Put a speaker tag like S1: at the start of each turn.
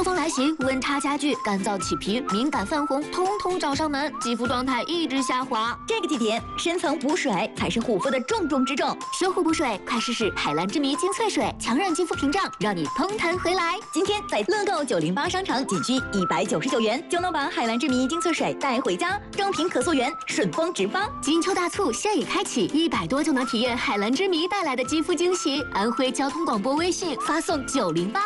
S1: 热风来袭，温差加剧，干燥起皮、敏感泛红，通通找上门，肌肤状态一直下滑。
S2: 这个季节，深层补水才是护肤的重中之重。
S1: 修护补水，快试试海蓝之谜精粹水，强韧肌肤屏障，让你通弹回来。
S2: 今天在乐购908商城仅需199元，就能把海蓝之谜精粹水带回家，正品可溯源，顺丰直发。
S1: 金秋大促现已开启，100多就能体验海蓝之谜带来的肌肤惊喜。安徽交通广播微信发送908。